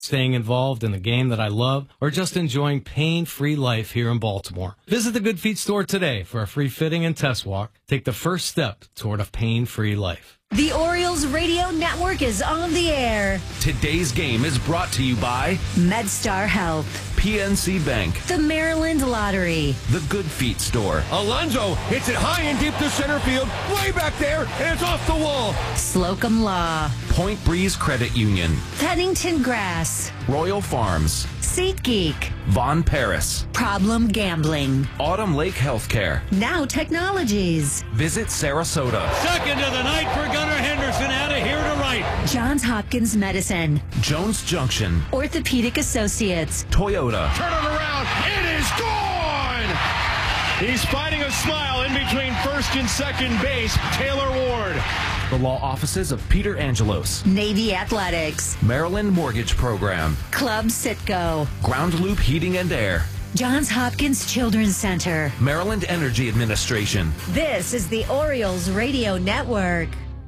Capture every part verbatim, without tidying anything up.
staying involved in the game that I love, or just enjoying pain-free life here in Baltimore. Visit the Good Feet store today for a free fitting and test walk. Take the first step toward a pain-free life. The Orioles Radio Network is on the air. Today's game is brought to you by MedStar Health, P N C Bank, the Maryland Lottery, the Good Feet store. Alonso hits it high and deep to center field, way back there, and it's off the wall. Slocum Law, Point Breeze Credit Union, Pennington Grass, Royal Farms, SeatGeek, Von Paris, Problem Gambling, Autumn Lake Healthcare, Now Technologies, Visit Sarasota, Second of the night for Gunnar Henderson, out of here to right. Johns Hopkins Medicine, Jones Junction, Orthopedic Associates, Toyota. Turn it around, it is gone! He's fighting a smile in between first and second base, Taylor Ward. The law offices of Peter Angelos, Navy Athletics, Maryland Mortgage Program, Club Sitco, Ground Loop Heating and Air, Johns Hopkins Children's Center. Maryland Energy Administration. This is the Orioles Radio Network.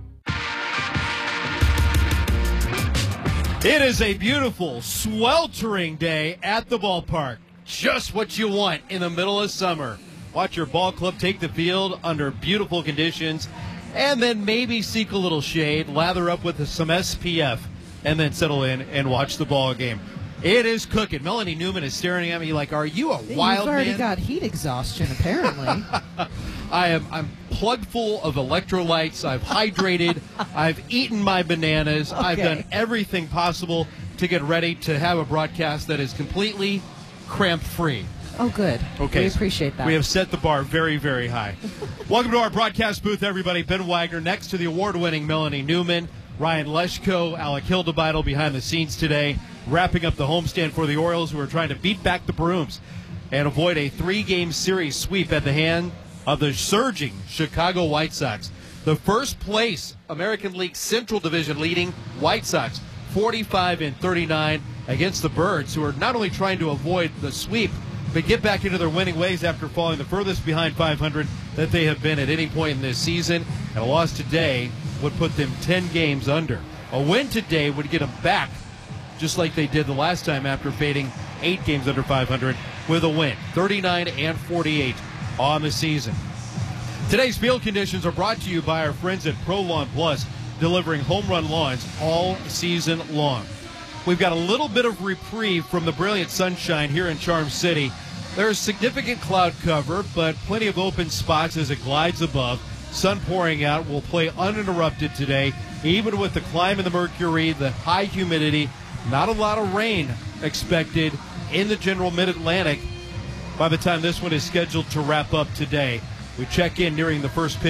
It is a beautiful, sweltering day at the ballpark. Just what you want in the middle of summer. Watch your ball club take the field under beautiful conditions, and then maybe seek a little shade, lather up with some S P F, and then settle in and watch the ball game. It is cooking. Melanie Newman is staring at me like, are you a wild man? You've already got heat exhaustion, apparently. I am I'm plugged full of electrolytes. I've hydrated. I've eaten my bananas. Okay. I've done everything possible to get ready to have a broadcast that is completely cramp-free. Oh, good. Okay. We appreciate that. We have set the bar very, very high. Welcome to our broadcast booth, everybody. Ben Wagner next to the award-winning Melanie Newman. Ryan Leshko, Alec Hildebeidel behind the scenes today, wrapping up the homestand for the Orioles, who are trying to beat back the Brooms and avoid a three-game series sweep at the hand of the surging Chicago White Sox. The first place American League Central Division leading White Sox, forty-five and thirty-nine against the Birds, who are not only trying to avoid the sweep, but get back into their winning ways after falling the furthest behind five hundred that they have been at any point in this season. And a loss today would put them ten games under. A win today would get them back, just like they did the last time after fading eight games under five hundred with a win, thirty-nine and forty-eight on the season. Today's field conditions are brought to you by our friends at Pro Lawn Plus, delivering home run lawns all season long. We've got a little bit of reprieve from the brilliant sunshine here in Charm City. There's significant cloud cover, but plenty of open spots as it glides above. Sun pouring out will play uninterrupted today, even with the climb in the mercury, the high humidity. Not a lot of rain expected in the general mid-Atlantic by the time this one is scheduled to wrap up today. We check in nearing the first pitch.